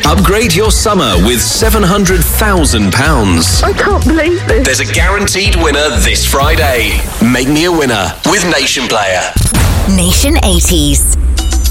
Upgrade your summer with £700,000. I can't believe this. There's a guaranteed winner this Friday. Make me a winner with Nation Player. Nation 80s.